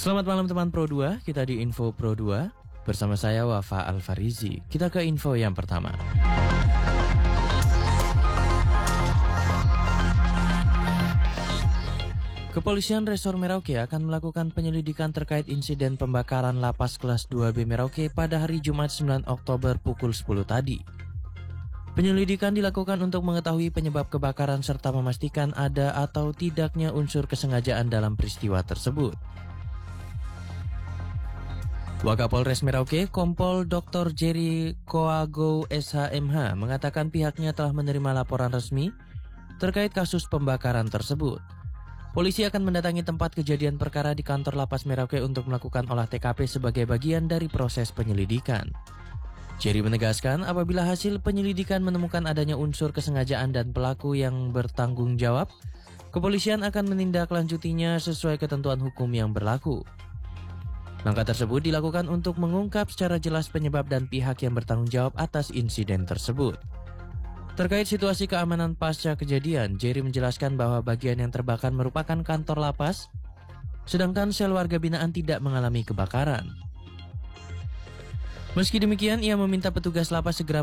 Selamat malam teman Pro 2, kita di Info Pro 2. Bersama saya Wafa Alfarizi. Kita ke info yang pertama. Kepolisian Resor Merauke akan melakukan penyelidikan terkait insiden pembakaran lapas kelas 2B Merauke pada hari Jumat 9 Oktober pukul 10 tadi. Penyelidikan dilakukan untuk mengetahui penyebab kebakaran serta memastikan ada atau tidaknya unsur kesengajaan dalam peristiwa tersebut. Wakapolres Merauke, Kompol Dr. Jerry Koago SHMH mengatakan pihaknya telah menerima laporan resmi terkait kasus pembakaran tersebut. Polisi akan mendatangi tempat kejadian perkara di kantor Lapas Merauke untuk melakukan olah TKP sebagai bagian dari proses penyelidikan. Jerry menegaskan apabila hasil penyelidikan menemukan adanya unsur kesengajaan dan pelaku yang bertanggung jawab, kepolisian akan menindaklanjutinya sesuai ketentuan hukum yang berlaku. Langkah tersebut dilakukan untuk mengungkap secara jelas penyebab dan pihak yang bertanggung jawab atas insiden tersebut. Terkait situasi keamanan pasca kejadian, Jerry menjelaskan bahwa bagian yang terbakar merupakan kantor lapas, sedangkan sel warga binaan tidak mengalami kebakaran. Meski demikian, ia meminta petugas lapas segera